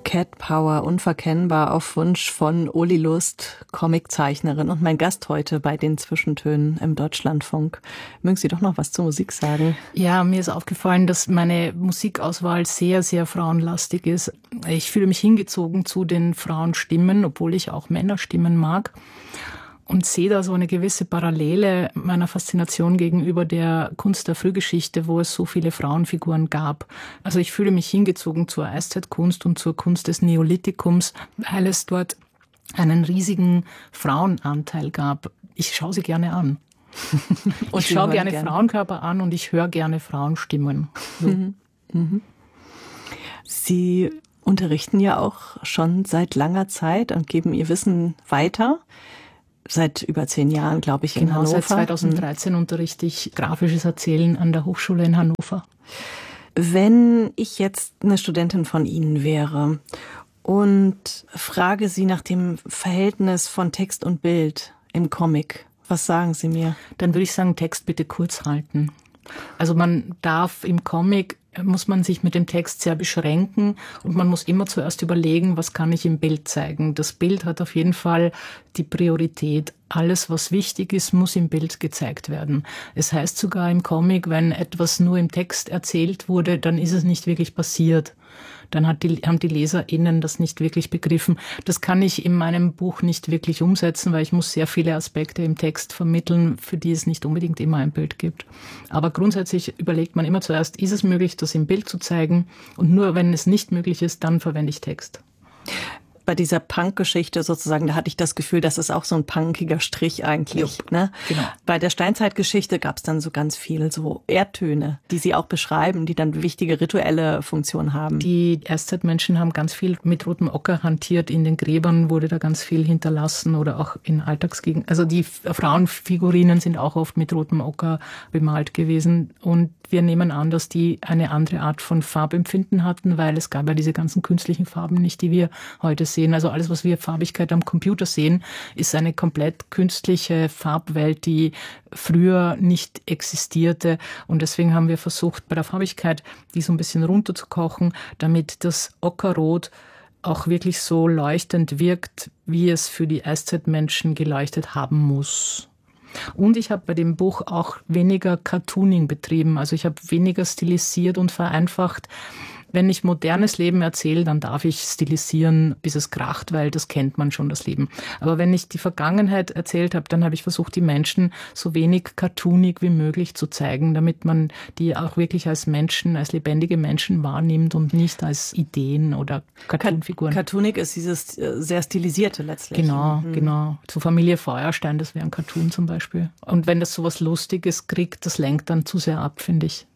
Cat Power, unverkennbar auf Wunsch von Uli Lust, Comiczeichnerin und mein Gast heute bei den Zwischentönen im Deutschlandfunk. Mögen Sie doch noch was zur Musik sagen? Ja, mir ist aufgefallen, dass meine Musikauswahl sehr, sehr frauenlastig ist. Ich fühle mich hingezogen zu den Frauenstimmen, obwohl ich auch Männerstimmen mag. Und sehe da so eine gewisse Parallele meiner Faszination gegenüber der Kunst der Frühgeschichte, wo es so viele Frauenfiguren gab. Also ich fühle mich hingezogen zur Eiszeitkunst und zur Kunst des Neolithikums, weil es dort einen riesigen Frauenanteil gab. Ich schaue sie gerne an. Und ich schaue gerne Frauenkörper an und ich höre gerne Frauenstimmen. So. Sie unterrichten ja auch schon seit langer Zeit und geben Ihr Wissen weiter. Seit über 10 Jahren, glaube ich, in Hannover. Seit 2013 unterrichte ich grafisches Erzählen an der Hochschule in Hannover. Wenn ich jetzt eine Studentin von Ihnen wäre und frage Sie nach dem Verhältnis von Text und Bild im Comic, was sagen Sie mir? Dann würde ich sagen, Text bitte kurz halten. Also man darf im Comic, muss man sich mit dem Text sehr beschränken und man muss immer zuerst überlegen, was kann ich im Bild zeigen. Das Bild hat auf jeden Fall die Priorität. Alles, was wichtig ist, muss im Bild gezeigt werden. Es heißt sogar im Comic, wenn etwas nur im Text erzählt wurde, dann ist es nicht wirklich passiert. Dann haben die LeserInnen das nicht wirklich begriffen. Das kann ich in meinem Buch nicht wirklich umsetzen, weil ich muss sehr viele Aspekte im Text vermitteln, für die es nicht unbedingt immer ein Bild gibt. Aber grundsätzlich überlegt man immer zuerst, ist es möglich, das im Bild zu zeigen? Und nur wenn es nicht möglich ist, dann verwende ich Text. Bei dieser Punk-Geschichte sozusagen, da hatte ich das Gefühl, das ist auch so ein punkiger Strich eigentlich. Ne? Genau. Bei der Steinzeitgeschichte gab es dann so ganz viel so Erdtöne, die Sie auch beschreiben, die dann wichtige rituelle Funktionen haben. Die Erstzeitmenschen haben ganz viel mit rotem Ocker hantiert. In den Gräbern wurde da ganz viel hinterlassen oder auch in Alltagsgegenden. Also die Frauenfigurinen sind auch oft mit rotem Ocker bemalt gewesen. Und wir nehmen an, dass die eine andere Art von Farbempfinden hatten, weil es gab ja diese ganzen künstlichen Farben nicht, die wir heute sehen. Also alles, was wir Farbigkeit am Computer sehen, ist eine komplett künstliche Farbwelt, die früher nicht existierte. Und deswegen haben wir versucht, bei der Farbigkeit die so ein bisschen runterzukochen, damit das Ockerrot auch wirklich so leuchtend wirkt, wie es für die Eiszeitmenschen geleuchtet haben muss. Und ich habe bei dem Buch auch weniger Cartooning betrieben. Also ich habe weniger stilisiert und vereinfacht. Wenn ich modernes Leben erzähle, dann darf ich stilisieren, bis es kracht, weil das kennt man schon, das Leben. Aber wenn ich die Vergangenheit erzählt habe, dann habe ich versucht, die Menschen so wenig cartoonig wie möglich zu zeigen, damit man die auch wirklich als Menschen, als lebendige Menschen wahrnimmt und nicht als Ideen oder Cartoonfiguren. Cartoonig ist dieses sehr stilisierte letztlich. Genau. Zur Familie Feuerstein, das wäre ein Cartoon zum Beispiel. Und wenn das sowas Lustiges kriegt, das lenkt dann zu sehr ab, finde ich.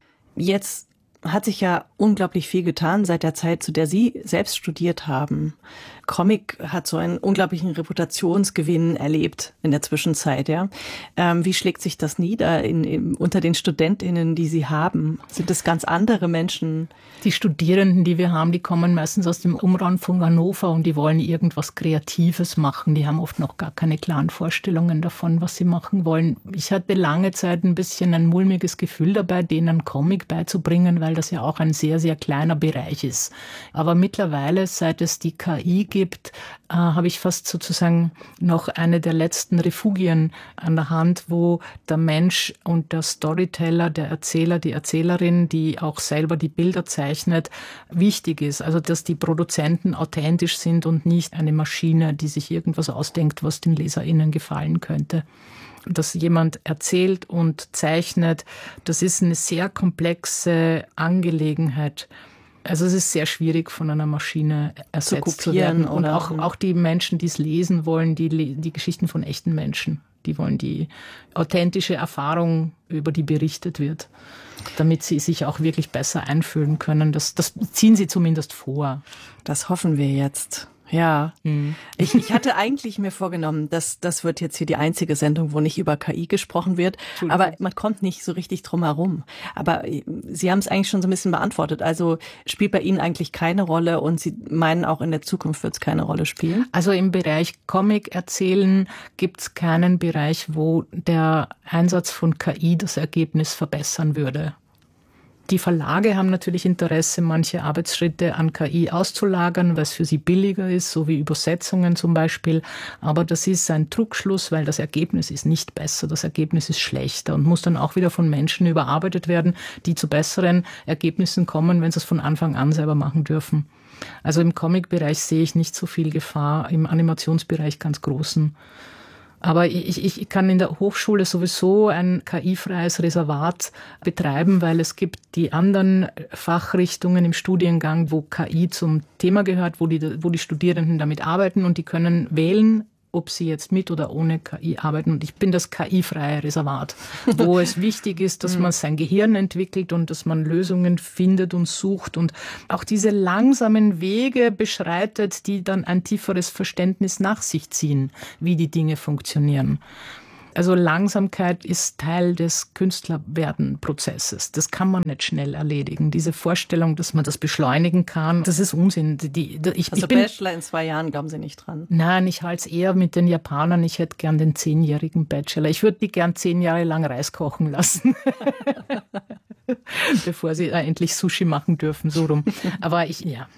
Jetzt hat sich ja unglaublich viel getan seit der Zeit, zu der Sie selbst studiert haben. Comic hat so einen unglaublichen Reputationsgewinn erlebt in der Zwischenzeit, ja. Wie schlägt sich das nieder unter den StudentInnen, die Sie haben? Sind es ganz andere Menschen? Die Studierenden, die wir haben, die kommen meistens aus dem Umraum von Hannover und die wollen irgendwas Kreatives machen. Die haben oft noch gar keine klaren Vorstellungen davon, was sie machen wollen. Ich hatte lange Zeit ein bisschen ein mulmiges Gefühl dabei, denen Comic beizubringen, weil das ja auch ein sehr, sehr kleiner Bereich ist. Aber mittlerweile, seit es die KI gibt, habe ich fast sozusagen noch eine der letzten Refugien an der Hand, wo der Mensch und der Storyteller, der Erzähler, die Erzählerin, die auch selber die Bilder zeichnet, wichtig ist. Also dass die Produzenten authentisch sind und nicht eine Maschine, die sich irgendwas ausdenkt, was den LeserInnen gefallen könnte. Dass jemand erzählt und zeichnet, das ist eine sehr komplexe Angelegenheit. Also es ist sehr schwierig, von einer Maschine ersetzt zu werden. Und auch die Menschen, die es lesen wollen, die Geschichten von echten Menschen, die wollen die authentische Erfahrung, über die berichtet wird, damit sie sich auch wirklich besser einfühlen können. Das ziehen sie zumindest vor. Das hoffen wir jetzt. Ja, ich hatte eigentlich mir vorgenommen, das wird jetzt hier die einzige Sendung, wo nicht über KI gesprochen wird, aber man kommt nicht so richtig drum herum. Aber Sie haben es eigentlich schon so ein bisschen beantwortet, also spielt bei Ihnen eigentlich keine Rolle und Sie meinen auch in der Zukunft wird es keine Rolle spielen? Also im Bereich Comic erzählen gibt es keinen Bereich, wo der Einsatz von KI das Ergebnis verbessern würde. Die Verlage haben natürlich Interesse, manche Arbeitsschritte an KI auszulagern, weil es für sie billiger ist, so wie Übersetzungen zum Beispiel. Aber das ist ein Trugschluss, weil das Ergebnis ist nicht besser, das Ergebnis ist schlechter und muss dann auch wieder von Menschen überarbeitet werden, die zu besseren Ergebnissen kommen, wenn sie es von Anfang an selber machen dürfen. Also im Comic-Bereich sehe ich nicht so viel Gefahr, im Animationsbereich ganz großen. Aber ich kann in der Hochschule sowieso ein KI-freies Reservat betreiben, weil es gibt die anderen Fachrichtungen im Studiengang, wo KI zum Thema gehört, wo die Studierenden damit arbeiten und die können wählen, ob sie jetzt mit oder ohne KI arbeiten. Und ich bin das KI-freie Reservat, wo es wichtig ist, dass man sein Gehirn entwickelt und dass man Lösungen findet und sucht und auch diese langsamen Wege beschreitet, die dann ein tieferes Verständnis nach sich ziehen, wie die Dinge funktionieren. Also Langsamkeit ist Teil des Künstlerwerden-Prozesses. Das kann man nicht schnell erledigen. Diese Vorstellung, dass man das beschleunigen kann, das ist Unsinn. Bachelor in 2 Jahren, glauben Sie nicht dran? Nein, ich halte es eher mit den Japanern. Ich hätte gern den 10-jährigen Bachelor. Ich würde die gern 10 Jahre lang Reis kochen lassen. Bevor sie endlich Sushi machen dürfen, so rum. Aber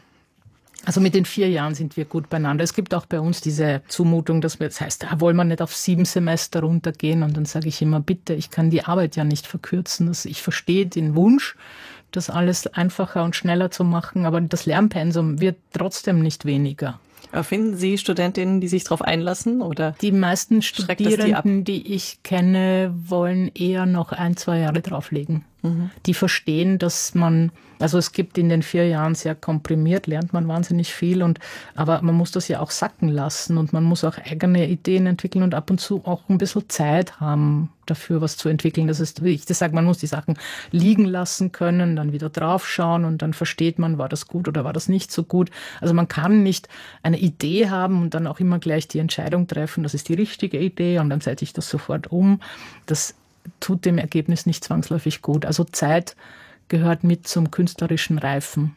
also mit den 4 Jahren sind wir gut beieinander. Es gibt auch bei uns diese Zumutung, das heißt, da wollen wir nicht auf 7 Semester runtergehen. Und dann sage ich immer, bitte, ich kann die Arbeit ja nicht verkürzen. Ich verstehe den Wunsch, das alles einfacher und schneller zu machen, aber das Lernpensum wird trotzdem nicht weniger. Aber finden Sie Studentinnen, die sich darauf einlassen? Oder die meisten Studierenden, die ich kenne, wollen eher noch 1-2 Jahre drauflegen. Die verstehen, dass also es gibt in den 4 Jahren sehr komprimiert, lernt man wahnsinnig viel, aber man muss das ja auch sacken lassen und man muss auch eigene Ideen entwickeln und ab und zu auch ein bisschen Zeit haben, dafür was zu entwickeln. Das ist, wie ich das sage, man muss die Sachen liegen lassen können, dann wieder draufschauen und dann versteht man, war das gut oder war das nicht so gut. Also man kann nicht eine Idee haben und dann auch immer gleich die Entscheidung treffen, das ist die richtige Idee und dann setze ich das sofort um. Das tut dem Ergebnis nicht zwangsläufig gut. Also Zeit gehört mit zum künstlerischen Reifen.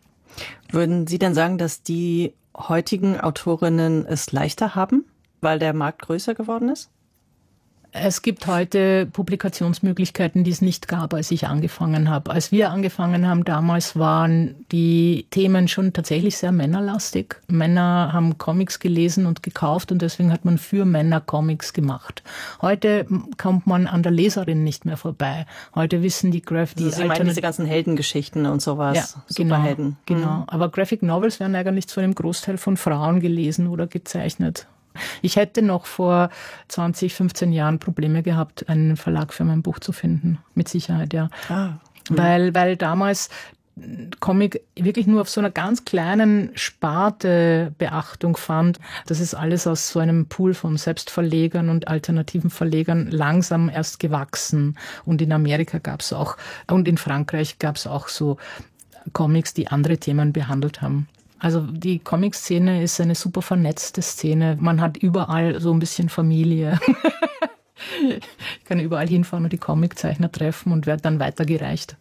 Würden Sie denn sagen, dass die heutigen Autorinnen es leichter haben, weil der Markt größer geworden ist? Es gibt heute Publikationsmöglichkeiten, die es nicht gab, als ich angefangen habe. Als wir angefangen haben damals, waren die Themen schon tatsächlich sehr männerlastig. Männer haben Comics gelesen und gekauft und deswegen hat man für Männer Comics gemacht. Heute kommt man an der Leserin nicht mehr vorbei. Heute wissen die Sie meinen diese ganzen Heldengeschichten und sowas, ja, Superhelden. Genau. Aber Graphic Novels werden eigentlich zu einem Großteil von Frauen gelesen oder gezeichnet. Ich hätte noch vor 20, 15 Jahren Probleme gehabt, einen Verlag für mein Buch zu finden. Mit Sicherheit, ja. Weil damals Comic wirklich nur auf so einer ganz kleinen Sparte Beachtung fand. Das ist alles aus so einem Pool von Selbstverlegern und alternativen Verlegern langsam erst gewachsen. Und in Amerika gab es auch, und in Frankreich gab es auch so Comics, die andere Themen behandelt haben. Also die Comic-Szene ist eine super vernetzte Szene. Man hat überall so ein bisschen Familie. Ich kann überall hinfahren und die Comiczeichner treffen und werde dann weitergereicht.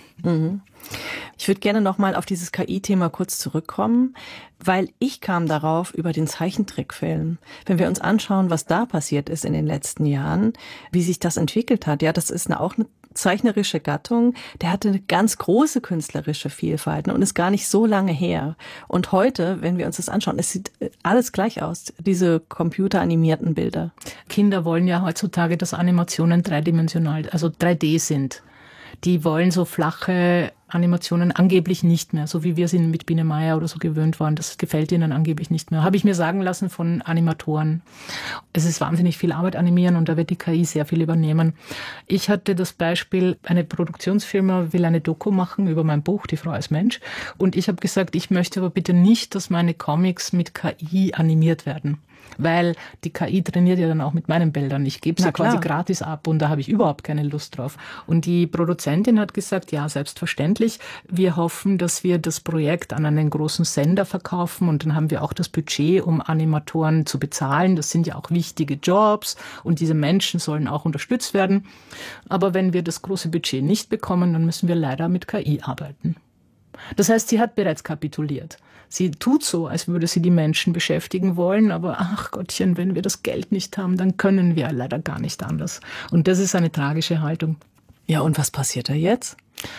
Ich würde gerne noch mal auf dieses KI-Thema kurz zurückkommen, weil ich kam darauf über den Zeichentrickfilm. Wenn wir uns anschauen, was da passiert ist in den letzten Jahren, wie sich das entwickelt hat, ja, das ist auch eine zeichnerische Gattung, der hatte eine ganz große künstlerische Vielfalt und ist gar nicht so lange her. Und heute, wenn wir uns das anschauen, es sieht alles gleich aus, diese computeranimierten Bilder. Kinder wollen ja heutzutage, dass Animationen dreidimensional, also 3D sind. Die wollen so flache Animationen angeblich nicht mehr, so wie wir sie mit Biene Meier oder so gewöhnt waren. Das gefällt ihnen angeblich nicht mehr. Habe ich mir sagen lassen von Animatoren. Es ist wahnsinnig viel Arbeit animieren und da wird die KI sehr viel übernehmen. Ich hatte das Beispiel, eine Produktionsfirma will eine Doku machen über mein Buch, Die Frau als Mensch. Und ich habe gesagt, ich möchte aber bitte nicht, dass meine Comics mit KI animiert werden. Weil die KI trainiert ja dann auch mit meinen Bildern. Ich gebe sie quasi gratis ab und da habe ich überhaupt keine Lust drauf. Und die Produzentin hat gesagt, ja, selbstverständlich. Wir hoffen, dass wir das Projekt an einen großen Sender verkaufen und dann haben wir auch das Budget, um Animatoren zu bezahlen. Das sind ja auch wichtige Jobs und diese Menschen sollen auch unterstützt werden. Aber wenn wir das große Budget nicht bekommen, dann müssen wir leider mit KI arbeiten. Das heißt, sie hat bereits kapituliert. Sie tut so, als würde sie die Menschen beschäftigen wollen, aber ach Gottchen, wenn wir das Geld nicht haben, dann können wir leider gar nicht anders. Und das ist eine tragische Haltung. Ja, und was passiert da jetzt?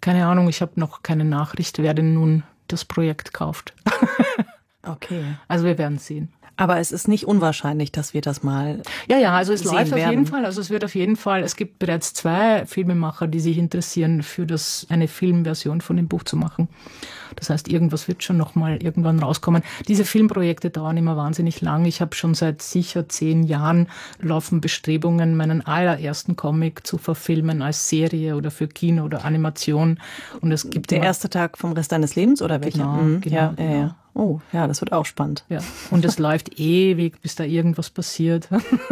Keine Ahnung, ich habe noch keine Nachricht, wer denn nun das Projekt kauft. Okay. Also wir werden sehen. Aber es ist nicht unwahrscheinlich, dass wir das mal also es läuft auf jeden Fall. Also es wird auf jeden Fall, es gibt bereits 2 Filmemacher, die sich interessieren, für eine Filmversion von dem Buch zu machen. Das heißt, irgendwas wird schon noch mal irgendwann rauskommen. Diese Filmprojekte dauern immer wahnsinnig lang. Ich habe schon seit sicher 10 Jahren laufen Bestrebungen, meinen allerersten Comic zu verfilmen als Serie oder für Kino oder Animation. Und es gibt der erste Tag vom Rest deines Lebens oder welcher? Genau. Ja. Oh, ja, das wird auch spannend. Ja. Und es läuft ewig, bis da irgendwas passiert.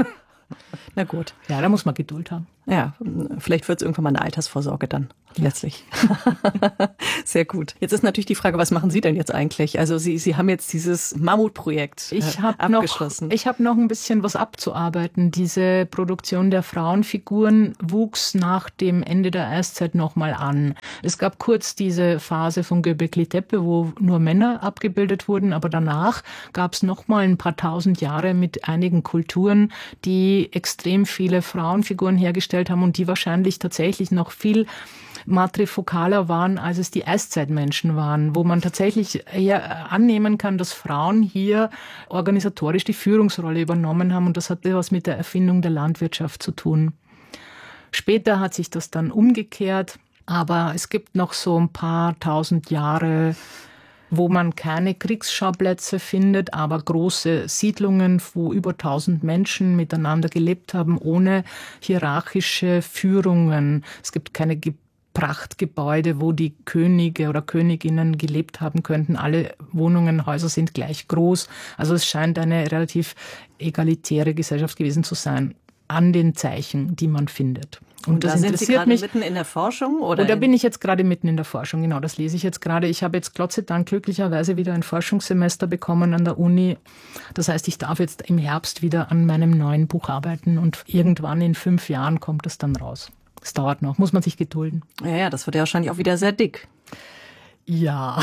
Na gut. Ja, da muss man Geduld haben. Ja, vielleicht wird es irgendwann mal eine Altersvorsorge dann. Letztlich. Sehr gut. Jetzt ist natürlich die Frage, was machen Sie denn jetzt eigentlich? Also Sie haben jetzt dieses Mammutprojekt abgeschlossen. Ich habe noch ein bisschen was abzuarbeiten. Diese Produktion der Frauenfiguren wuchs nach dem Ende der Eiszeit nochmal an. Es gab kurz diese Phase von Göbekli Tepe, wo nur Männer abgebildet wurden, aber danach gab es nochmal ein paar tausend Jahre mit einigen Kulturen, die extrem viele Frauenfiguren hergestellt haben und die wahrscheinlich tatsächlich noch viel matrifokaler waren, als es die Eiszeitmenschen waren, wo man tatsächlich eher annehmen kann, dass Frauen hier organisatorisch die Führungsrolle übernommen haben und das hatte was mit der Erfindung der Landwirtschaft zu tun. Später hat sich das dann umgekehrt, aber es gibt noch so ein paar tausend Jahre, wo man keine Kriegsschauplätze findet, aber große Siedlungen, wo über 1000 Menschen miteinander gelebt haben, ohne hierarchische Führungen. Es gibt keine Prachtgebäude, wo die Könige oder Königinnen gelebt haben könnten. Alle Wohnungen, Häuser sind gleich groß. Also es scheint eine relativ egalitäre Gesellschaft gewesen zu sein, an den Zeichen, die man findet. Und das interessiert mich. Sind Sie gerade mitten in der Forschung? Oder? Und da bin ich jetzt gerade mitten in der Forschung, genau, das lese ich jetzt gerade. Ich habe jetzt Gott sei Dank glücklicherweise wieder ein Forschungssemester bekommen an der Uni. Das heißt, ich darf jetzt im Herbst wieder an meinem neuen Buch arbeiten und irgendwann in 5 Jahren kommt es dann raus. Es dauert noch, muss man sich gedulden. Ja, das wird ja wahrscheinlich auch wieder sehr dick. Ja,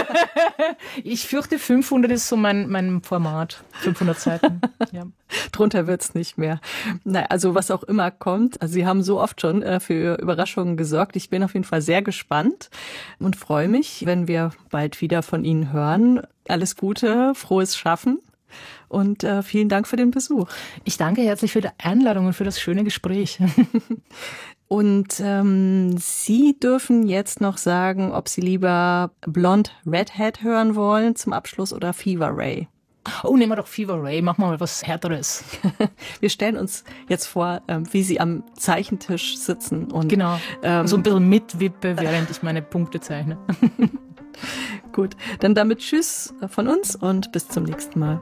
ich fürchte 500 ist so mein Format, 500 Seiten. Ja. Drunter wird's nicht mehr. Naja, also was auch immer kommt. Also Sie haben so oft schon für Überraschungen gesorgt. Ich bin auf jeden Fall sehr gespannt und freue mich, wenn wir bald wieder von Ihnen hören. Alles Gute, frohes Schaffen. Und vielen Dank für den Besuch. Ich danke herzlich für die Einladung und für das schöne Gespräch. Und Sie dürfen jetzt noch sagen, ob Sie lieber Blonde Redhead hören wollen zum Abschluss oder Fever Ray. Oh, nehmen wir doch Fever Ray, machen wir mal was Härteres. Wir stellen uns jetzt vor, wie Sie am Zeichentisch sitzen. Und, genau, so ein bisschen mitwippe, während ich meine Punkte zeichne. Gut, dann damit Tschüss von uns und bis zum nächsten Mal.